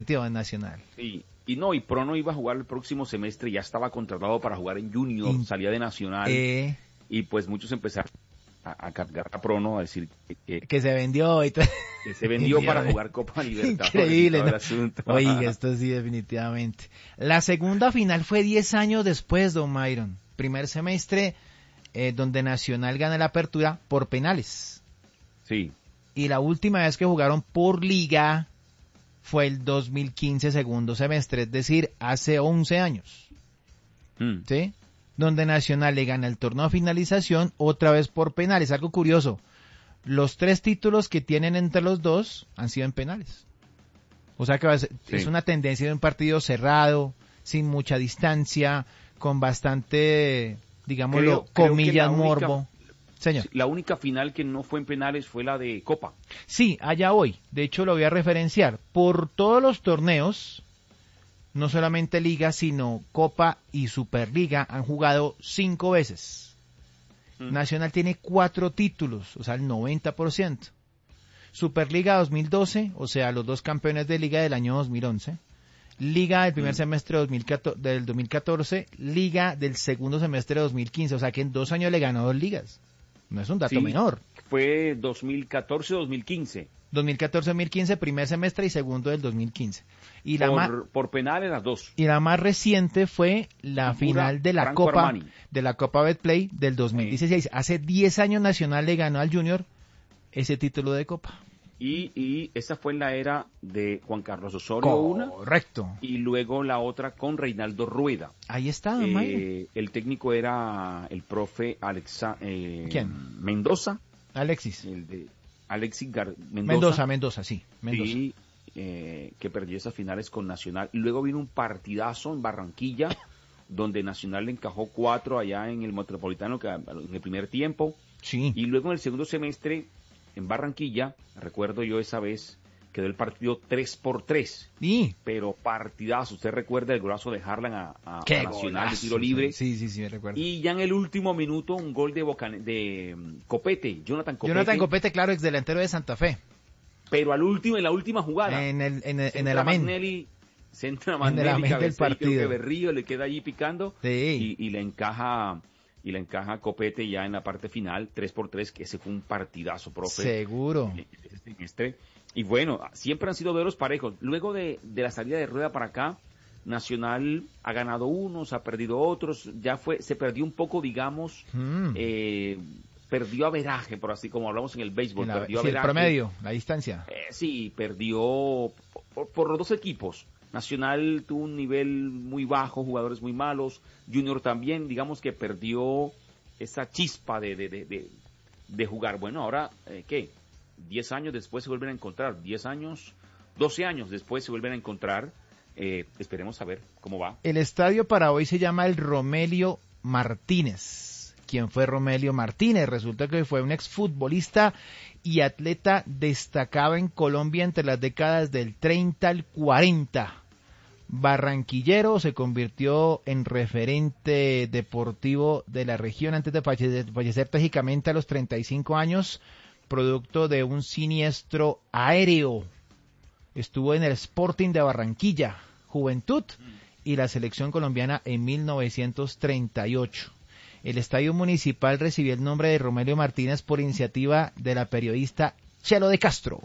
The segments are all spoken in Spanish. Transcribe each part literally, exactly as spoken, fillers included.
metió en Nacional. Sí, y no, y Prono iba a jugar el próximo semestre, ya estaba contratado para jugar en Junior, In- salía de Nacional, Eh, y pues muchos empezaron a, a cargar a Prono, a decir que, que- que se vendió y todo. que se vendió para Dios. jugar Copa Libertadores. Increíble, y todo el ¿no? asunto. Oiga, esto sí, definitivamente. La segunda final fue diez años después, don Myron. Primer semestre, eh, donde Nacional gana la apertura por penales. Sí, Y la última vez que jugaron por liga fue el dos mil quince, segundo semestre, es decir, hace once años. mm, ¿Sí? Donde Nacional le gana el torneo de finalización otra vez por penales. Algo curioso, los tres títulos que tienen entre los dos han sido en penales. O sea que va a ser- Sí. es una tendencia de un partido cerrado, sin mucha distancia, con bastante, digámoslo, Creo- creo que comillas, la única- morbo. Señor. la única final que no fue en penales fue la de Copa. Sí, allá voy. De hecho, lo voy a referenciar. Por todos los torneos, no solamente Liga, sino Copa y Superliga, han jugado cinco veces. Mm. Nacional tiene cuatro títulos, o sea, el noventa por ciento. Superliga dos mil doce, o sea, los dos campeones de Liga del año dos mil once. Liga del primer Mm. semestre dos mil catorce, del dos mil catorce, Liga del segundo semestre de dos mil quince, o sea que en dos años le ganó dos ligas. No es un dato Sí, menor. Fue dos mil catorce dos mil quince. dos mil catorce dos mil quince, primer semestre y segundo del dos mil quince. Y la, ma- Por, por penales las dos. y la más reciente fue la Figura final de la Franco Copa Armani. de la Copa Betplay del dos mil dieciséis. Hace diez años Nacional le ganó al Junior ese título de Copa. Y, y esa fue en la era de Juan Carlos Osorio una, Correcto. y luego la otra con Reinaldo Rueda. Ahí está, don Mayra. Eh, el técnico era el profe Alexa, eh, ¿Quién? Mendoza, Alexis. el de Alexis Gar- Mendoza, Mendoza, Mendoza, sí. Mendoza. sí, eh, que perdió esas finales con Nacional. Y luego vino un partidazo en Barranquilla, donde Nacional le encajó cuatro allá en el Metropolitano que, en el primer tiempo. Sí. Y luego en el segundo semestre, en Barranquilla, recuerdo yo esa vez, quedó el partido tres por tres. Y Pero partidazo, usted recuerda el golazo de Harlan a, a- qué a Nacional de golazo, tiro libre. Sí, sí, sí, me recuerdo. Y ya en el último minuto, un gol de, Bocan de um, Copete, Jonathan Copete. Jonathan Copete, claro, ex delantero de Santa Fe. Pero al último, en la última jugada. En el, en el, en Centra el amén. Magnelli, centra En el Magnelli, amén del cabecea, y creo partido. que Berrío le queda allí picando. Sí. Y, y le encaja y le encaja Copete ya en la parte final, tres por tres, que ese fue un partidazo, profe. Seguro. En este. Y bueno, siempre han sido duelos parejos. Luego de, de la salida de Rueda para acá, Nacional ha ganado unos, ha perdido otros, ya fue, se perdió un poco, digamos, Mm. eh, perdió averaje, por así como hablamos en el béisbol, En la- perdió sí, el averaje. promedio, la distancia. Eh, sí, perdió por, por los dos equipos. Nacional tuvo un nivel muy bajo, jugadores muy malos. Junior también, digamos que perdió esa chispa de, de, de, de, de jugar. Bueno, ahora, eh, ¿qué? Diez años después se vuelven a encontrar. Diez años, doce años después se vuelven a encontrar. Eh, esperemos a ver cómo va. El estadio para hoy se llama el Romelio Martínez. ¿Quién fue Romelio Martínez? Resulta que fue un exfutbolista y atleta destacado en Colombia entre las décadas del treinta al cuarenta. Barranquillero, se convirtió en referente deportivo de la región antes de fallecer, de fallecer trágicamente a los treinta y cinco años, producto de un siniestro aéreo. Estuvo en el Sporting de Barranquilla, Juventud y la selección colombiana en mil novecientos treinta y ocho. El estadio municipal recibió el nombre de Romelio Martínez por iniciativa de la periodista Chelo de Castro.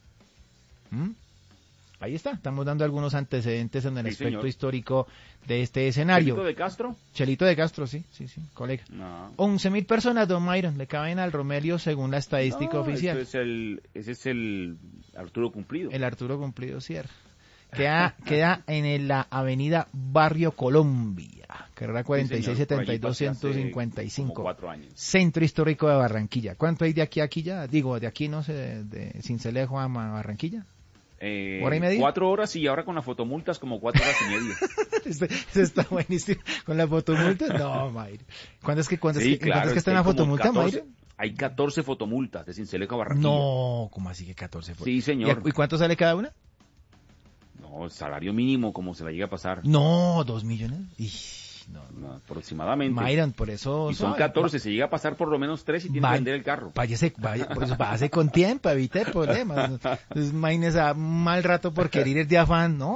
¿Mm? Ahí está, estamos dando algunos antecedentes en el Sí, aspecto señor. histórico de este escenario. ¿Chelito de Castro? Chelito de Castro, sí, sí, sí, colega. No. once mil personas, don Myron, le caben al Romelio según la estadística No, oficial. ese es el, ese es el Arturo Cumplido. El Arturo Cumplido Sierra. Queda, queda en el- la avenida Barrio Colombia, carrera cuarenta y seis setenta y dos ciento cincuenta y cinco. Como cuatro años. Centro Histórico de Barranquilla. ¿Cuánto hay de aquí a aquí ya? Digo, de aquí, no sé, de, de Sincelejo a Ma- Barranquilla. Eh, ¿Hora y media? Cuatro horas y ahora con las fotomultas como cuatro horas y media. Este, este está buenísimo. ¿Con la fotomulta? No, Mayre. ¿Cuándo es que, cuándo es Sí, que, claro, ¿cuándo es que es está que en la hay como fotomulta, catorce Mayre? Hay catorce fotomultas de Sincelejo a Barranquilla. No, ¿cómo así que catorce? Sí, señor. ¿Y, a- ¿Y cuánto sale cada una? No, salario mínimo, como se la llega a pasar. No, dos millones. Ih, no, no. No, aproximadamente. Myron, por eso... Y son suave. catorce, se llega a pasar por lo menos tres y tiene Va- que vender el carro. Váyase, vaya, por eso váyase con tiempo, evite problemas. Entonces, imagínese a mal rato por querer ir de afán, ¿no?